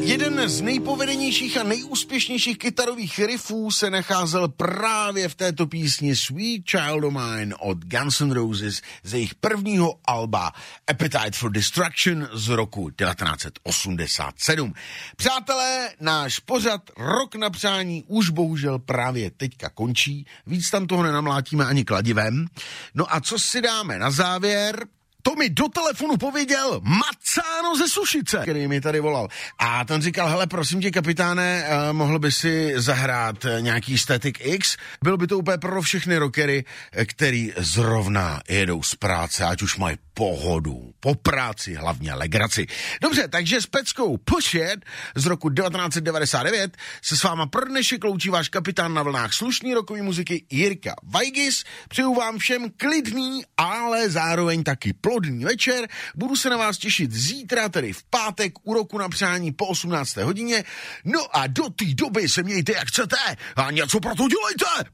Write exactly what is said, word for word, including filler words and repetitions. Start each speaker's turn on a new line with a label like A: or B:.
A: Jeden z nejpovedenějších a nejúspěšnějších kytarových riffů se nacházel právě v této písni Sweet Child O' Mine od Guns N' Roses z jejich prvního alba Appetite for Destruction z roku devatenáct osmdesát sedm. Přátelé, náš pořad Rok na přání už bohužel právě teďka končí, víc tam toho nenamlátíme ani kladivem. No a co si dáme na závěr? To mi do telefonu pověděl Macáno ze Sušice, který mi tady volal. A ten říkal, hele, prosím tě, kapitáne, uh, mohl by si zahrát uh, nějaký Static X? Bylo by to úplně pro všechny rockery, který zrovna jedou z práce, ať už mají pohodu, po práci, hlavně legraci. Dobře, takže s peckou Push It z roku devatenáct devadesát devět se s váma pro dnešek loučí váš kapitán na vlnách slušný rokový muziky Jirka Vajgis. Přeju vám všem klidný, ale zároveň taky plodný večer. Budu se na vás těšit zítra, tedy v pátek, u Roku na přání po osmnácté hodině. No a do té doby se mějte jak chcete a něco pro to dělejte.